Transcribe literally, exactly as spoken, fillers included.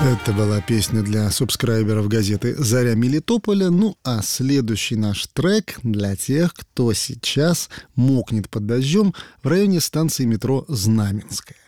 Это была песня для субскрайберов газеты «Заря Мелитополя». Ну, а следующий наш трек для тех, кто сейчас мокнет под дождем в районе станции метро Знаменская.